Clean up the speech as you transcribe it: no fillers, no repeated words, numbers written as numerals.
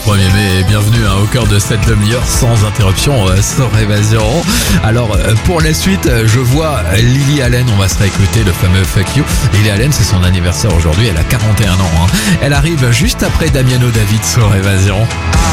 1er mai et bienvenue au cœur de cette demi-heure sans interruption sur Évasion. Alors pour la suite, je vois Lily Allen, on va se réécouter le fameux Fuck You. Lily Allen, c'est son anniversaire aujourd'hui, elle a 41 ans. Elle arrive juste après Damiano David sur Évasion.